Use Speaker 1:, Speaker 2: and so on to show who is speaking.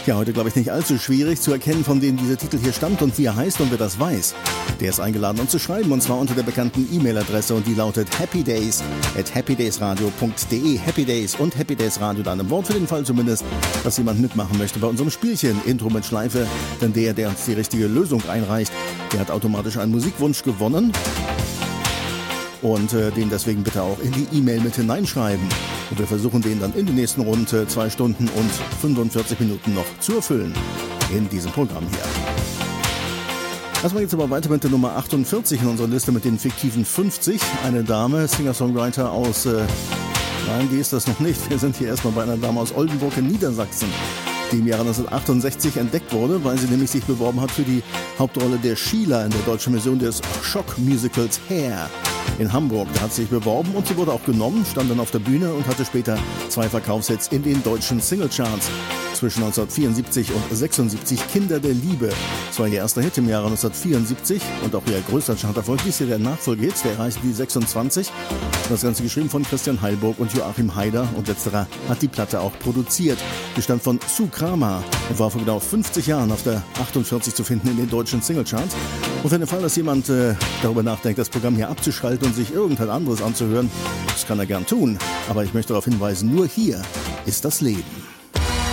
Speaker 1: Ja, heute glaube ich nicht allzu schwierig zu erkennen, von wem dieser Titel hier stammt und wie er heißt und wer das weiß. Der ist eingeladen, uns zu schreiben, und zwar unter der bekannten E-Mail-Adresse, und die lautet happydays@happydaysradio.de. Happy Days und Happy Days Radio in einem Wort, für den Fall zumindest, dass jemand mitmachen möchte bei unserem Spielchen Intro mit Schleife. Denn der uns die richtige Lösung einreicht, der hat automatisch einen Musikwunsch gewonnen. Und den deswegen bitte auch in die E-Mail mit hineinschreiben. Und wir versuchen den dann in den nächsten rund 2 Stunden und 45 Minuten noch zu erfüllen in diesem Programm hier. Erstmal geht's aber weiter mit der Nummer 48 in unserer Liste mit den fiktiven 50. Eine Dame, Singer-Songwriter aus... nein, die ist das noch nicht. Wir sind hier erstmal bei einer Dame aus Oldenburg in Niedersachsen, die im Jahre 1968 entdeckt wurde, weil sie nämlich sich beworben hat für die Hauptrolle der Sheila in der deutschen Version des Schock-Musicals Hair in Hamburg. Da hat sie sich beworben und sie wurde auch genommen, stand dann auf der Bühne und hatte später 2 Verkaufshits in den deutschen Singlecharts. Zwischen 1974 und 76 Kinder der Liebe. Das war ihr erster Hit im Jahre 1974 und auch ihr größter Charterfolg. Dies hier der Nachfolgehit, der erreichte die 26. Das Ganze geschrieben von Christian Heilburg und Joachim Haider, und letzterer hat die Platte auch produziert. Die stammt von Sue Kramer und war vor genau 50 Jahren auf der 48 zu finden in den deutschen Singlecharts. Und für den Fall, dass jemand darüber nachdenkt, das Programm hier abzuschalten und sich irgendein anderes anzuhören, das kann er gern tun. Aber ich möchte darauf hinweisen, nur hier ist das Leben.